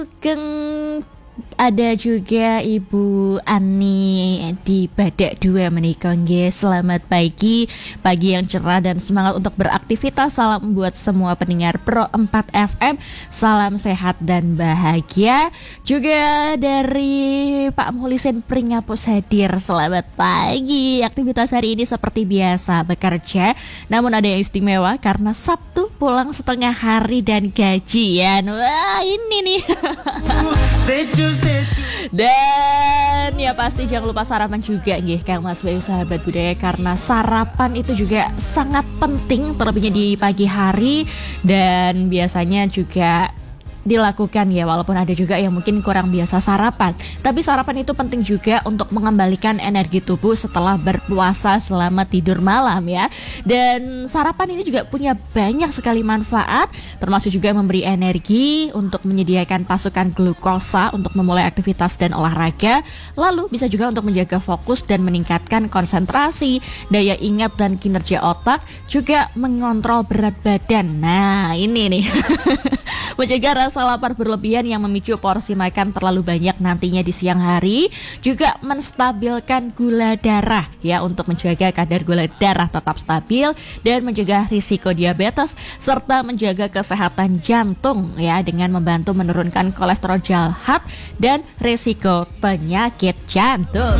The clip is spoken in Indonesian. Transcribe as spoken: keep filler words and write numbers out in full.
Geng ada juga Ibu Ani di Badak dua menikah nggih. Selamat pagi, pagi yang cerah dan semangat untuk beraktivitas. Salam buat semua pendengar Pro empat F M. Salam sehat dan bahagia. Juga dari Pak Muhlisin Pringapus hadir. Selamat pagi. Aktivitas hari ini seperti biasa bekerja, namun ada yang istimewa karena Sabtu pulang setengah hari dan gajian. Wah, ini nih. Dan ya pasti jangan lupa sarapan juga nggih Kang Mas Bayu sahabat budaya, karena sarapan itu juga sangat penting terlebihnya di pagi hari dan biasanya juga dilakukan ya, walaupun ada juga yang mungkin kurang biasa sarapan. Tapi sarapan itu penting juga untuk mengembalikan energi tubuh setelah berpuasa selama tidur malam ya. Dan sarapan ini juga punya banyak sekali manfaat, termasuk juga memberi energi untuk menyediakan pasukan glukosa untuk memulai aktivitas dan olahraga. Lalu bisa juga untuk menjaga fokus dan meningkatkan konsentrasi, daya ingat dan kinerja otak, juga mengontrol berat badan. Nah ini nih mencegah rasa lapar berlebihan yang memicu porsi makan terlalu banyak nantinya di siang hari, juga menstabilkan gula darah ya, untuk menjaga kadar gula darah tetap stabil dan mencegah risiko diabetes serta menjaga kesehatan jantung ya, dengan membantu menurunkan kolesterol jahat dan risiko penyakit jantung.